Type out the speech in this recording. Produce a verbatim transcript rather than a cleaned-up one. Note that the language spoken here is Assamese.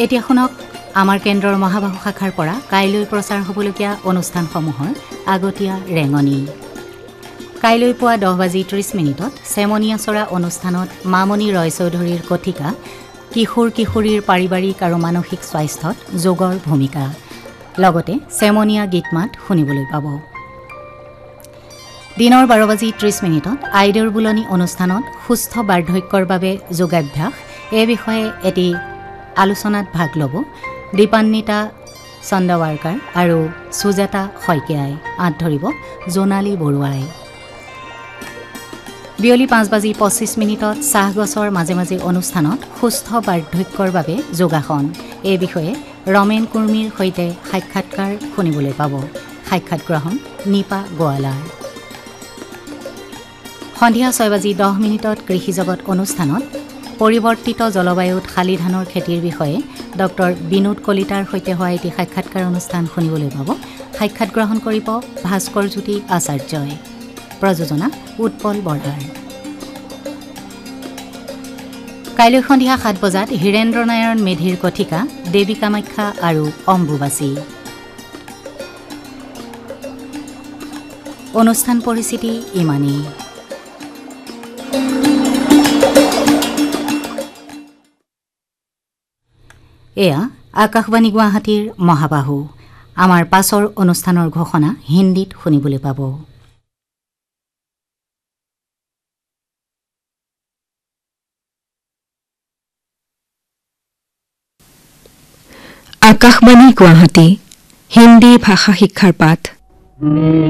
এতিয়া শুনক আমাৰ কেন্দ্ৰৰ মহাবাহু শাখাৰ পৰা কাইলৈ প্ৰচাৰ হ'বলগীয়া অনুষ্ঠানসমূহৰ আগতীয়া ৰেঙনি। কাইলৈ পুৱা দহ বাজি ত্ৰিছ মিনিটত চেমনীয়াচৰা অনুষ্ঠানত মামণি ৰয় চৌধুৰীৰ কথিকা কিশোৰ কিশোৰীৰ পাৰিবাৰিক আৰু মানসিক স্বাস্থ্যত যোগৰ ভূমিকা, লগতে চেমনীয়া গীতমাত শুনিবলৈ পাব। দিনৰ বাৰ বাজি ত্ৰিছ মিনিটত আইদেউৰ বোলনি অনুষ্ঠানত সুস্থ বাৰ্ধক্যৰ বাবে যোগাভ্যাস এই বিষয়ে এটি আলোচনাত ভাগ ল'ব দীপান্বিতা চন্দাৱাৰকাৰ আৰু সুজাতা শইকীয়াই। আঁত ধৰিব জোনালী বৰুৱাই। বিয়লি পাঁচ বাজি পঁচিছ মিনিটত চাহগছৰ মাজে মাজে অনুষ্ঠানত সুস্থ বাৰ্ধক্যৰ বাবে যোগাসন এই বিষয়ে ৰমেন কুৰ্মীৰ সৈতে সাক্ষাৎকাৰ শুনিবলৈ পাব। সাক্ষাৎ গ্ৰহণ নিপা গোৱালাৰ। সন্ধিয়া ছয় বাজি দহ মিনিটত কৃষিজগত অনুষ্ঠানত পৰিৱৰ্তিত জলবায়ুত শালি ধানৰ খেতিৰ বিষয়ে ডক্টৰ বিনোদ কলিতাৰ সৈতে হোৱা এটি সাক্ষাৎকাৰ অনুষ্ঠান শুনিবলৈ পাব। সাক্ষাৎ গ্ৰহণ কৰিব ভাস্কৰ জ্যোতি আচাৰ্যই। প্ৰযোজনা উৎপল বৰাৰ। কাইলৈ সন্ধিয়া সাত বজাত হীৰেন্দ্ৰ নাৰায়ণ মেধিৰ কথিকা দেৱী কামাখ্যা আৰু অম্বুবাচী। অনুষ্ঠান পৰিস্থিতি ইমানেই। এয়া আকাশবাণী গুৱাহাটীৰ মহাবাহু। আমাৰ পাছৰ অনুষ্ঠানৰ ঘোষণা হিন্দীত শুনিবলৈ পাব। আকাশবাণী গুৱাহাটী হিন্দী ভাষা শিক্ষাৰ পাঠ।